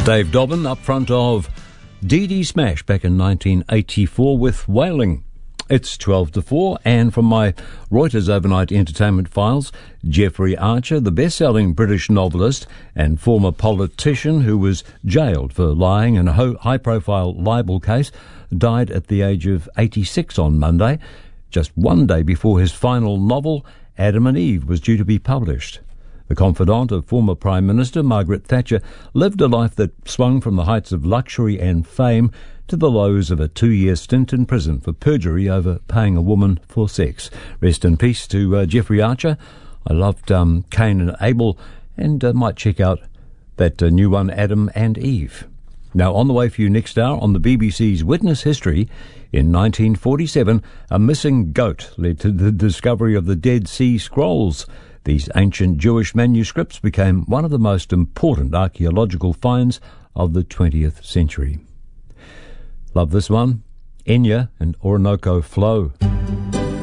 Dave Dobbin up front of Dee Dee Smash back in 1984 with Wailing. It's 12 to 4, and from my Reuters overnight entertainment files, Jeffrey Archer, the best-selling British novelist and former politician who was jailed for lying in a high-profile libel case, died at the age of 86 on Monday, just one day before his final novel, Adam and Eve, was due to be published. The confidant of former Prime Minister Margaret Thatcher lived a life that swung from the heights of luxury and fame to the lows of a 2-year stint in prison for perjury over paying a woman for sex. Rest in peace to Jeffrey Archer. I loved Cain and Abel, and might check out that new one, Adam and Eve. Now, on the way for you next hour on the BBC's Witness History, in 1947, a missing goat led to the discovery of the Dead Sea Scrolls. These ancient Jewish manuscripts became one of the most important archaeological finds of the 20th century. Love this one, Enya and Orinoco Flow.